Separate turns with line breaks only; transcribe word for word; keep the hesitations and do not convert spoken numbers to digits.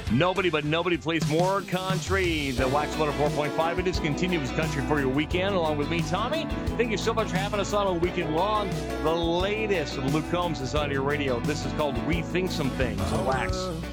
Nobody but nobody plays more country. The Wax one oh four point five. It is continuous country for your weekend, along with me, Tommy. Thank you so much for having us on all weekend long. The latest of Luke Combs is on your radio. This is called We Think Some Things. Wax.